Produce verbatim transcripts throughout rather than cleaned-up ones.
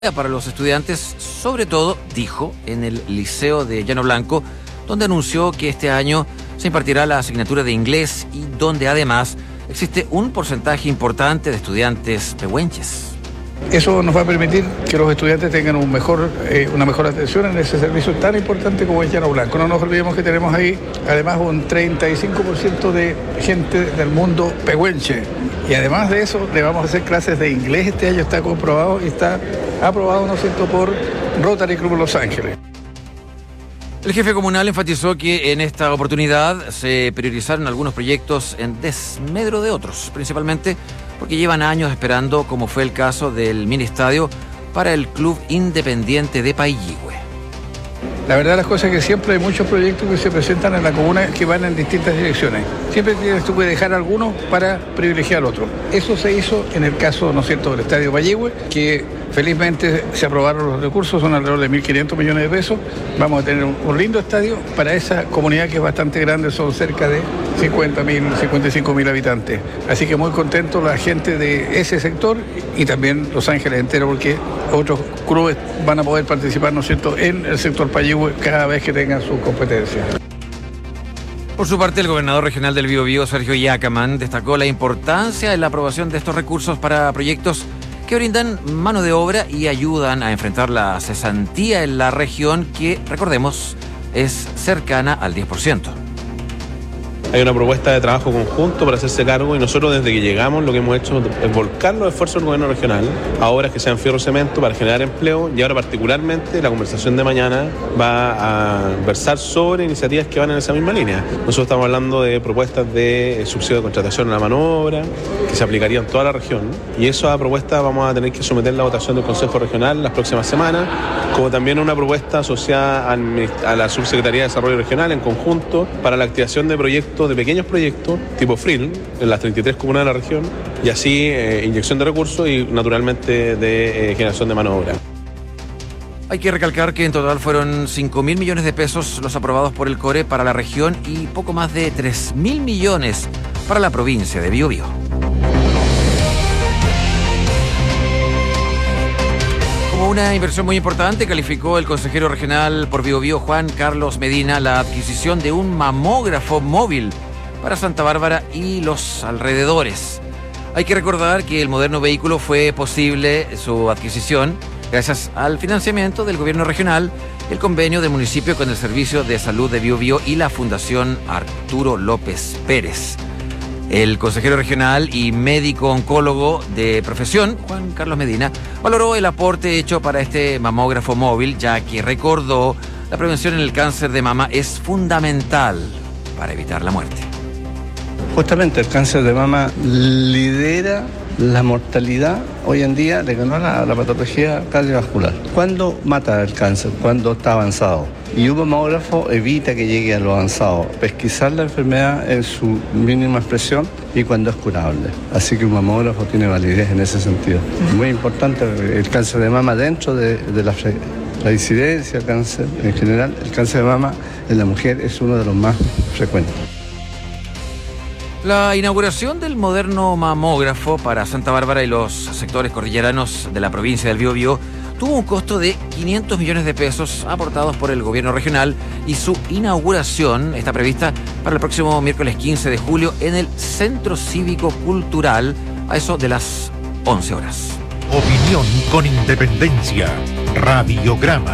para los estudiantes, sobre todo, dijo, en el Liceo de Llano Blanco, donde anunció que este año se impartirá la asignatura de inglés y donde además existe un porcentaje importante de estudiantes pehuenches. Eso nos va a permitir que los estudiantes tengan un mejor, eh, una mejor atención en ese servicio tan importante como es Llano Blanco. No nos olvidemos que tenemos ahí además un treinta y cinco por ciento de gente del mundo pehuenche. Y además de eso le vamos a hacer clases de inglés este año, está comprobado y está aprobado, ¿no es cierto?, por Rotary Club Los Ángeles. El jefe comunal enfatizó que en esta oportunidad se priorizaron algunos proyectos en desmedro de otros, principalmente porque llevan años esperando, como fue el caso del mini estadio para el Club Independiente de Pailligüe. La verdad las cosas es que siempre hay muchos proyectos que se presentan en la comuna que van en distintas direcciones. Siempre tienes tú que dejar algunos para privilegiar otros. Eso se hizo en el caso, ¿no es cierto?, del Estadio Pailligüe, que felizmente se aprobaron los recursos, son alrededor de mil quinientos millones de pesos. Vamos a tener un, un lindo estadio para esa comunidad que es bastante grande, son cerca de cincuenta mil, cincuenta y cinco mil habitantes. Así que muy contento la gente de ese sector y también Los Ángeles entero, porque otros clubes van a poder participar, ¿no es cierto?, en el sector Pailligüe cada vez que tengan su competencia. Por su parte, el gobernador regional del Biobío, Sergio Yacamán, destacó la importancia en la aprobación de estos recursos para proyectos que brindan mano de obra y ayudan a enfrentar la cesantía en la región que, recordemos, es cercana al diez por ciento. Hay una propuesta de trabajo conjunto para hacerse cargo y nosotros desde que llegamos lo que hemos hecho es volcar los esfuerzos del gobierno regional a obras que sean fierro cemento para generar empleo y ahora particularmente la conversación de mañana va a versar sobre iniciativas que van en esa misma línea. Nosotros estamos hablando de propuestas de subsidio de contratación a la mano de obra que se aplicarían en toda la región y esa propuesta vamos a tener que someter la votación del Consejo Regional las próximas semanas, como también una propuesta asociada a la Subsecretaría de Desarrollo Regional en conjunto para la activación de proyectos de pequeños proyectos tipo F R I L en las treinta y tres comunas de la región y así eh, inyección de recursos y naturalmente de eh, generación de mano de obra. Hay que recalcar que en total fueron cinco mil millones de pesos los aprobados por el CORE para la región y poco más de tres mil millones para la provincia de Biobío. Como una inversión muy importante, calificó el consejero regional por Biobío, Juan Carlos Medina, la adquisición de un mamógrafo móvil para Santa Bárbara y los alrededores. Hay que recordar que el moderno vehículo fue posible su adquisición gracias al financiamiento del gobierno regional, el convenio del municipio con el Servicio de Salud de Biobío y la Fundación Arturo López Pérez. El consejero regional y médico oncólogo de profesión, Juan Carlos Medina, valoró el aporte hecho para este mamógrafo móvil, ya que recordó la prevención en el cáncer de mama es fundamental para evitar la muerte. Justamente el cáncer de mama lidera la mortalidad hoy en día de la, la patología cardiovascular. ¿Cuándo mata el cáncer? Cuando está avanzado. Y un mamógrafo evita que llegue a lo avanzado, pesquisar la enfermedad en su mínima expresión y cuando es curable. Así que un mamógrafo tiene validez en ese sentido. Muy importante el cáncer de mama dentro de, de la, la incidencia del cáncer en general. El cáncer de mama en la mujer es uno de los más frecuentes. La inauguración del moderno mamógrafo para Santa Bárbara y los sectores cordilleranos de la provincia del Biobío tuvo un costo de quinientos millones de pesos aportados por el gobierno regional y su inauguración está prevista para el próximo miércoles quince de julio en el Centro Cívico Cultural a eso de las once horas. Opinión con independencia. Radiograma.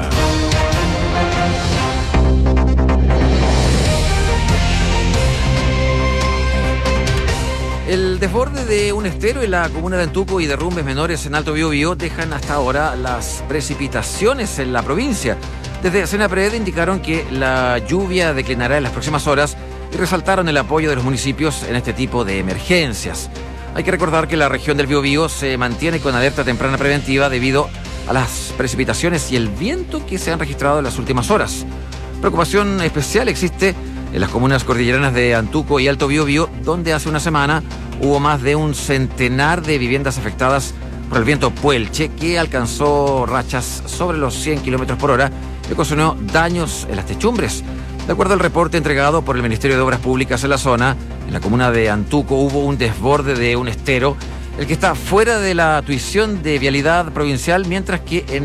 El desborde de un estero en la comuna de Antuco y derrumbes menores en Alto Biobío dejan hasta ahora las precipitaciones en la provincia. Desde Senapred indicaron que la lluvia declinará en las próximas horas y resaltaron el apoyo de los municipios en este tipo de emergencias. Hay que recordar que la región del Biobío se mantiene con alerta temprana preventiva debido a las precipitaciones y el viento que se han registrado en las últimas horas. Preocupación especial existe en las comunas cordilleranas de Antuco y Alto Biobío, donde hace una semana hubo más de un centenar de viviendas afectadas por el viento Puelche, que alcanzó rachas sobre los cien kilómetros por hora y ocasionó daños en las techumbres. De acuerdo al reporte entregado por el Ministerio de Obras Públicas en la zona, en la comuna de Antuco hubo un desborde de un estero el que está fuera de la tuición de vialidad provincial, mientras que en